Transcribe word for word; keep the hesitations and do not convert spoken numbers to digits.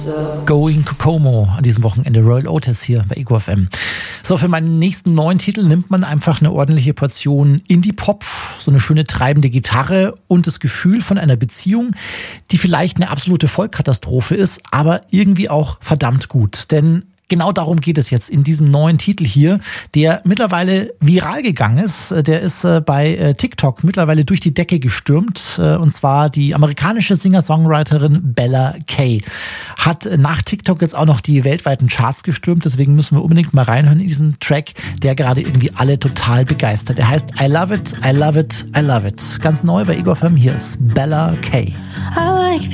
Going Kokomo an diesem Wochenende. Royal Otis hier bei Ego F M. So, für meinen nächsten neuen Titel nimmt man einfach eine ordentliche Portion Indie-Pop, so eine schöne treibende Gitarre und das Gefühl von einer Beziehung, die vielleicht eine absolute Vollkatastrophe ist, aber irgendwie auch verdammt gut. Denn genau darum geht es jetzt in diesem neuen Titel hier, der mittlerweile viral gegangen ist. Der ist bei TikTok mittlerweile durch die Decke gestürmt. Und zwar die amerikanische Singer-Songwriterin Bella Kay hat nach TikTok jetzt auch noch die weltweiten Charts gestürmt. Deswegen müssen wir unbedingt mal reinhören in diesen Track, der gerade irgendwie alle total begeistert. Er heißt I Love It, I Love It, I Love It. Ganz neu bei Ego F M. Hier ist Bella Kay.